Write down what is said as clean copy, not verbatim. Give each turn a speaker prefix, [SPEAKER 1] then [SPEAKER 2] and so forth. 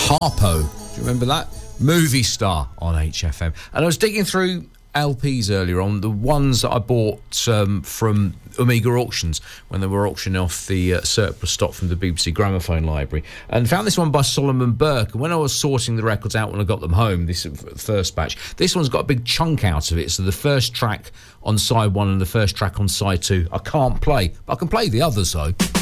[SPEAKER 1] Harpo. Do you remember that? Movie Star on HFM. And I was digging through LPs earlier on, the ones that I bought from Omega Auctions when they were auctioning off the surplus stock from the BBC Gramophone Library, and found this one by Solomon Burke. And when I was sorting the records out when I got them home, this first batch, this one's got a big chunk out of it. So the first track on side one and the first track on side two I can't play, but I can play the others though.